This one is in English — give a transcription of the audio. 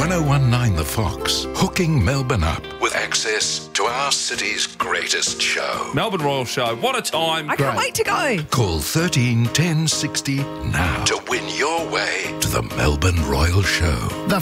1019 The Fox, hooking Melbourne up with access to our city's greatest show. Melbourne Royal Show. What a time. I can't wait to go. Call 13 10 60 now to win your way to the Melbourne Royal Show. The